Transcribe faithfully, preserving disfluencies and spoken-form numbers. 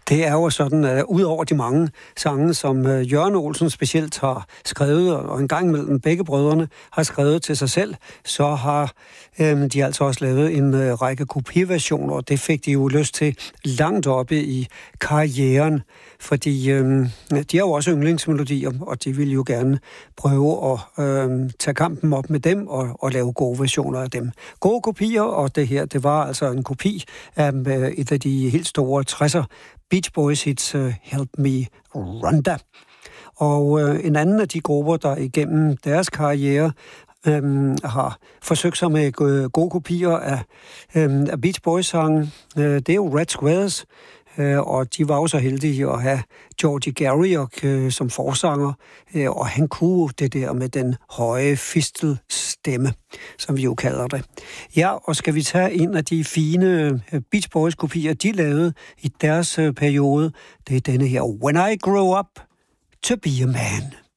Det er jo sådan, at ud over de mange sange, som uh, Jørgen Olsen specielt har skrevet, og en gang imellem begge brødrene har skrevet til sig selv, så har um, de altså også lavet en uh, række kopiversioner, og det fik de jo lyst til langt oppe i karrieren, fordi um, de har jo også yndlingsmelodier, og de vil jo gerne prøve at um, tage kampen op med dem og, og lave gode versioner af dem. Gode kopier, og det her, det var altså en kopi af uh, et af de helt store tresser Beach Boys hits uh, Help Me Rhonda. Og uh, en anden af de grupper, der igennem deres karriere um, har forsøgt sig med uh, gode kopier af, um, af Beach Boys-sangen, uh, det er jo Red Squares, uh, og de var jo så heldige at have Georgie Garriock uh, som forsanger, uh, og han kunne det der med den høje fistelstemme, som vi jo kalder det. Ja, og skal vi tage en af de fine Beach Boys-kopier, de lavede i deres periode, det er denne her, When I Grow Up to Be a Man.